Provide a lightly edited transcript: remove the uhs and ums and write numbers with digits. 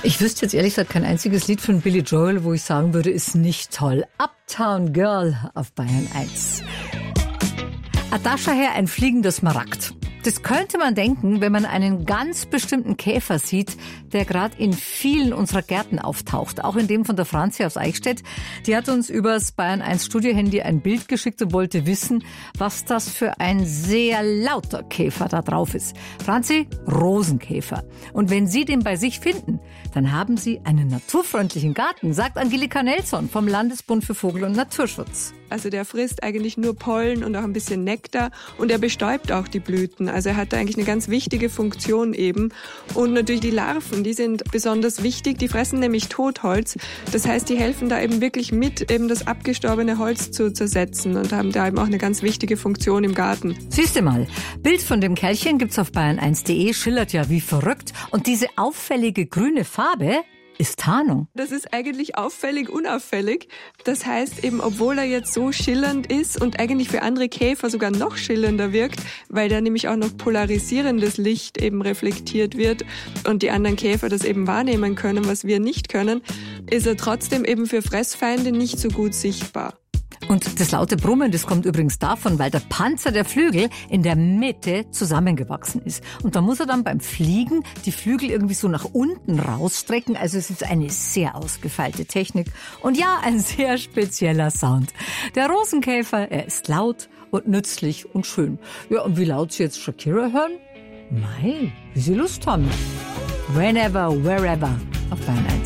Ich wüsste jetzt ehrlich gesagt kein einziges Lied von Billy Joel, wo ich sagen würde, ist nicht toll. Uptown Girl auf Bayern 1. Daher ein fliegender Smaragd. Das könnte man denken, wenn man einen ganz bestimmten Käfer sieht, der gerade in vielen unserer Gärten auftaucht. Auch in dem von der Franzi aus Eichstätt. Die hat uns übers Bayern 1 Studio-Handy ein Bild geschickt und wollte wissen, was das für ein sehr lauter Käfer da drauf ist. Franzi, Rosenkäfer. Und wenn Sie den bei sich finden, dann haben Sie einen naturfreundlichen Garten, sagt Angelika Nelson vom Landesbund für Vogel- und Naturschutz. Also der frisst eigentlich nur Pollen und auch ein bisschen Nektar und er bestäubt auch die Blüten. Also er hat da eigentlich eine ganz wichtige Funktion eben. Und natürlich die Larven, die sind besonders wichtig. Die fressen nämlich Totholz. Das heißt, die helfen da eben wirklich mit, eben das abgestorbene Holz zu zersetzen und haben da eben auch eine ganz wichtige Funktion im Garten. Siehst du mal, Bild von dem Kerlchen gibt's auf bayern1.de, schillert ja wie verrückt. Und diese auffällige grüne Farbe ist Tarnung. Das ist eigentlich auffällig, unauffällig. Das heißt eben, obwohl er jetzt so schillernd ist und eigentlich für andere Käfer sogar noch schillernder wirkt, weil da nämlich auch noch polarisierendes Licht eben reflektiert wird und die anderen Käfer das eben wahrnehmen können, was wir nicht können, ist er trotzdem eben für Fressfeinde nicht so gut sichtbar. Und das laute Brummen, das kommt übrigens davon, weil der Panzer der Flügel in der Mitte zusammengewachsen ist. Und da muss er dann beim Fliegen die Flügel irgendwie so nach unten rausstrecken. Also es ist eine sehr ausgefeilte Technik und ja, ein sehr spezieller Sound. Der Rosenkäfer, er ist laut und nützlich und schön. Ja, und wie laut Sie jetzt Shakira hören? Mei, wie Sie Lust haben. Whenever, wherever auf Bayern 1.